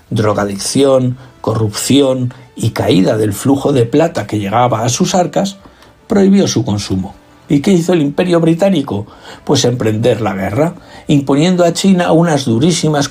drogadicción, corrupción y caída del flujo de plata que llegaba a sus arcas, prohibió su consumo. ¿Y qué hizo el Imperio Británico? Pues emprender la guerra, imponiendo a China unas durísimas